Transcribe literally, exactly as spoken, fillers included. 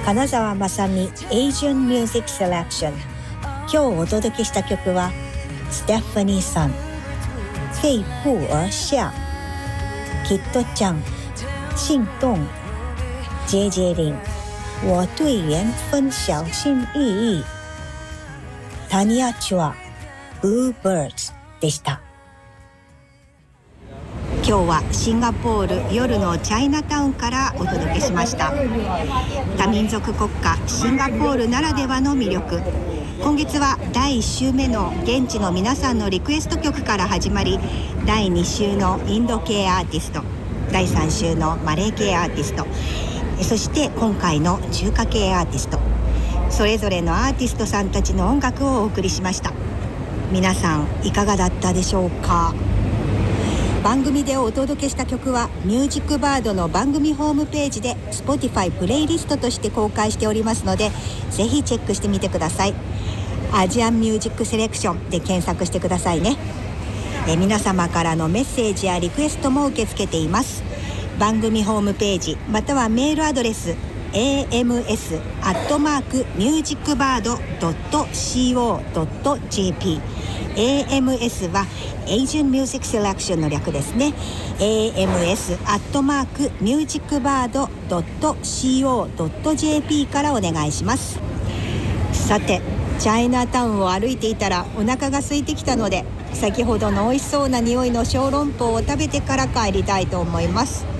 金沢まさみ Asian Music Selection。 今日お届けした曲はステファニーさん、飞步而下、キットちゃん、心動、ジェイジェイ リン、我对缘分小心翼翼、タニアチュア、Bluebirds でした。今日はシンガポール夜のチャイナタウンからお届けしました。多民族国家シンガポールならではの魅力、今月はだいいっ週目の現地の皆さんのリクエスト曲から始まり、だいに週のインド系アーティスト、だいさん週のマレー系アーティスト、そして今回の中華系アーティスト、それぞれのアーティストさんたちの音楽をお送りしました。皆さんいかがだったでしょうか。番組でお届けした曲はミュージックバードの番組ホームページで Spotify プレイリストとして公開しておりますので、ぜひチェックしてみてください。アジアンミュージックセレクションで検索してくださいね。え皆様からのメッセージやリクエストも受け付けています。番組ホームページまたはメールアドレス エーエムエス アットマーク ミュージックバード ドット コー ドット ジェーピー、 エーエムエス は Asian Music Selection の略ですね。 エーエムエス アットマーク ミュージックバード ドット コー ドット ジェーピー からお願いします。さてチャイナタウンを歩いていたらお腹が空いてきたので、先ほどの美味しそうな匂いの小籠包を食べてから帰りたいと思います。